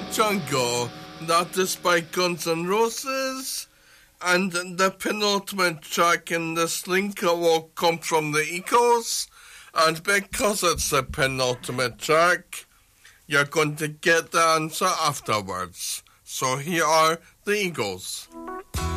Jungle. That is by Guns N' Roses. And the penultimate track in this link will come from the Eagles. And because it's the penultimate track, you're going to get the answer afterwards. So here are the Eagles.